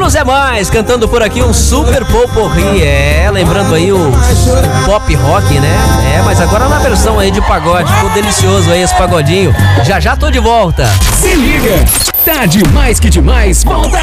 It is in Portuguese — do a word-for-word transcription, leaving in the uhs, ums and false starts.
o Zé Mais cantando por aqui um super poporri. É, lembrando aí o, o pop rock, né? É, mas agora na versão aí de pagode. Ficou delicioso aí esse pagodinho. Já já tô de volta. Se liga, tá demais que demais, volta